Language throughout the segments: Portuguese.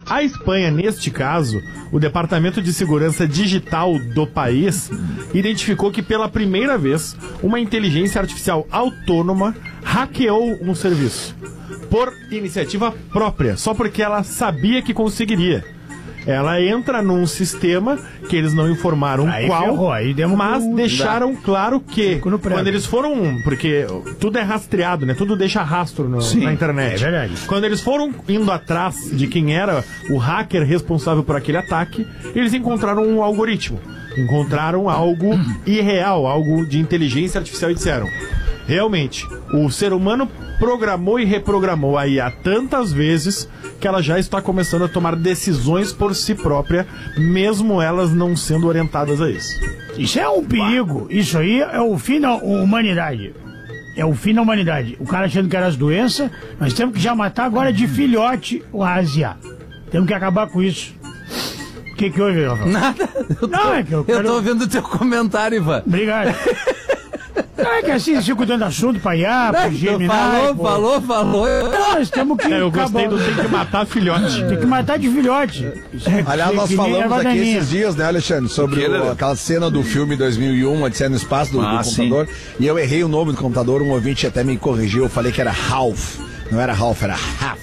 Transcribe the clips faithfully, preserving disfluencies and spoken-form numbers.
A Espanha, neste caso, o Departamento de Segurança Digital do país identificou que pela primeira vez uma inteligência artificial autônoma hackeou um serviço por iniciativa própria, só porque ela sabia que conseguiria. Ela entra num sistema que eles não informaram aí qual, ferrou, aí mas no... deixaram claro que quando eles foram... Porque tudo é rastreado, né? Tudo deixa rastro no, Sim, na internet. É verdade. Quando eles foram indo atrás de quem era o hacker responsável por aquele ataque, eles encontraram um algoritmo. Encontraram algo irreal, algo de inteligência artificial e disseram... Realmente, o ser humano programou e reprogramou a I A tantas vezes que ela já está começando a tomar decisões por si própria, mesmo elas não sendo orientadas a isso. Isso é um perigo. Isso aí é o fim da humanidade. É o fim da humanidade. O cara achando que era as doenças, nós temos que já matar agora de filhote o Ásia. Temos que acabar com isso. O que que houve, Rafael? Nada. Eu tô, não, é que eu, quero... eu tô ouvindo o teu comentário, Ivan. Obrigado. Não, é que assim, eles ficam dando assunto pra I A, pro Gemini. Falou, pô. falou, falou. Nós temos que... É, eu gostei acabar... do tem que matar filhote. Tem que matar de filhote. É, Aliás, nós falamos aqui esses dias, né, Alexandre, sobre o, aquela cena do filme dois mil e um, Odisseia no Espaço, do, ah, do computador. Sim. E eu errei o nome do computador, um ouvinte até me corrigiu, eu falei que era Ralph. Não era Ralph, era Ralph.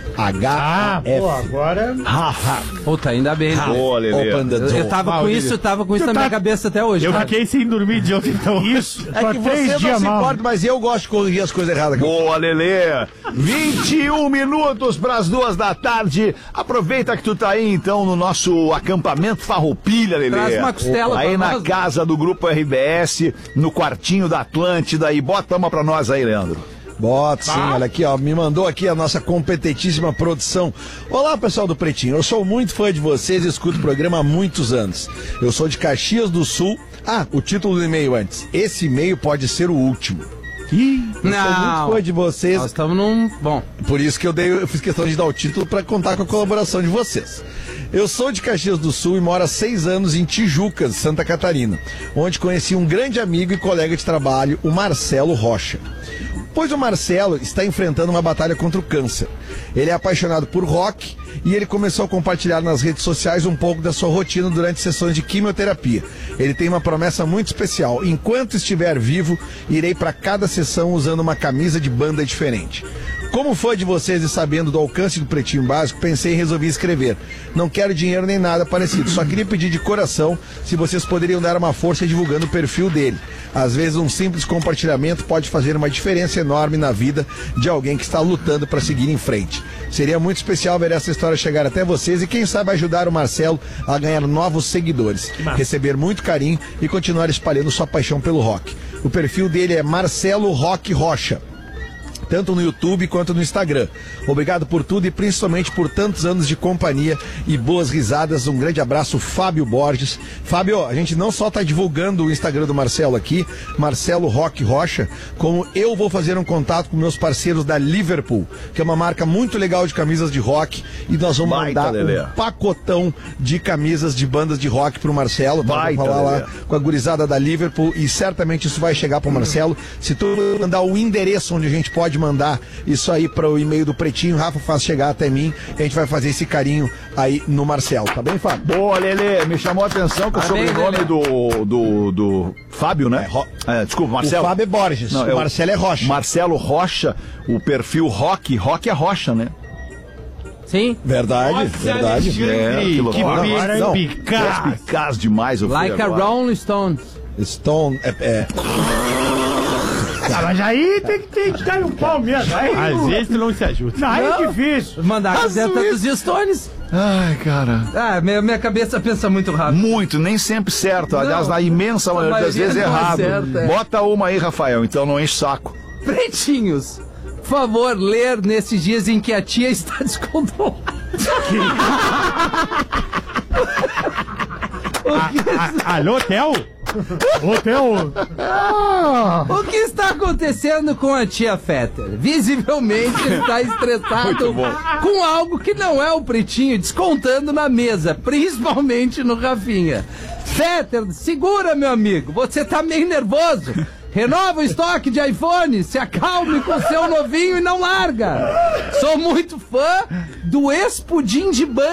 H A F. Ah, pô, agora... Puta, ainda bem. Boa, Lelê. Eu, eu tava com isso, eu tava com isso na minha cabeça até hoje. Eu cara. fiquei sem dormir de ontem, então. Isso. É que você não se importa, mas eu gosto de corrigir as coisas erradas. Boa, Lelê. vinte e um minutos para as duas da tarde. Aproveita que tu tá aí, então, no nosso acampamento Farroupilha, Lelê. Traz uma costela aí pra na nós, casa do Grupo R B S, no quartinho da Atlântida. E bota uma pra nós aí, Leandro. Bota sim, olha aqui, ó, me mandou aqui a nossa competentíssima produção. Olá, pessoal do Pretinho, eu sou muito fã de vocês e escuto o programa há muitos anos. Eu sou de Caxias do Sul. Ah, o título do e-mail antes. Esse e-mail pode ser o último. Ih, eu não. sou muito fã de vocês. Nós estamos num... Bom. Por isso que eu, dei, eu fiz questão de dar o título para contar com a colaboração de vocês. Eu sou de Caxias do Sul e moro há seis anos em Tijucas, Santa Catarina, onde conheci um grande amigo e colega de trabalho, o Marcelo Rocha. Pois o Marcelo está enfrentando uma batalha contra o câncer. Ele é apaixonado por rock e ele começou a compartilhar nas redes sociais um pouco da sua rotina durante sessões de quimioterapia. Ele tem uma promessa muito especial. Enquanto estiver vivo, irei para cada sessão usando uma camisa de banda diferente. Como fã de vocês e sabendo do alcance do Pretinho Básico, pensei e resolvi escrever. Não quero dinheiro nem nada parecido, só queria pedir de coração se vocês poderiam dar uma força divulgando o perfil dele. Às vezes um simples compartilhamento pode fazer uma diferença enorme na vida de alguém que está lutando para seguir em frente. Seria muito especial ver essa história chegar até vocês e quem sabe ajudar o Marcelo a ganhar novos seguidores, receber muito carinho e continuar espalhando sua paixão pelo rock. O perfil dele é Marcelo Rock Rocha, tanto no YouTube quanto no Instagram. Obrigado por tudo e principalmente por tantos anos de companhia e boas risadas. Um grande abraço, Fábio Borges. Fábio, a gente não só está divulgando o Instagram do Marcelo aqui, Marcelo Rock Rocha, como eu vou fazer um contato com meus parceiros da Liverpool, que é uma marca muito legal de camisas de rock, e nós vamos Baita, mandar Lelê. um pacotão de camisas de bandas de rock pro Marcelo. Vamos falar lá Lelê. com a gurizada da Liverpool e certamente isso vai chegar pro Marcelo. Se tu mandar o endereço onde a gente pode mandar isso aí para o e-mail do Pretinho, Rafa faz chegar até mim e a gente vai fazer esse carinho aí no Marcelo, tá bem, Fábio? Boa, Lelê, me chamou a atenção que o sobrenome do, do, do Fábio, né? É, Ro... é, desculpa, Marcelo. O Fábio é Borges, Não, o é Marcelo é Rocha. Marcelo Rocha, o perfil Rock, Rock é Rocha, né? Sim. Verdade, Nossa, verdade. É, que perspicaz. Perspicaz demais o Like a Rolling Stones. Stone, é... é... Ah, mas aí tem que, tem que dar um pau mesmo. Aí, Às vezes tu não se ajuda. Não, aí é difícil. Mandar a camiseta dos Stones. Ai, cara. Ah, minha, minha cabeça pensa muito rápido. Muito, nem sempre certo. Aliás, na imensa maioria das vezes errado. É certo, é. Bota uma aí, Rafael, então não enche saco. Pretinhos, por favor, ler nesses dias em que a tia está descontrolada. Alô, Theo? Hotel. O que está acontecendo com a tia Fetter? Visivelmente está estressado com algo que não é o Pretinho, descontando na mesa, principalmente no Rafinha. Fetter, segura, meu amigo, você tá meio nervoso. Renova o estoque de iPhone, se acalme com seu novinho e não larga. Sou muito fã do ex-pudim de banho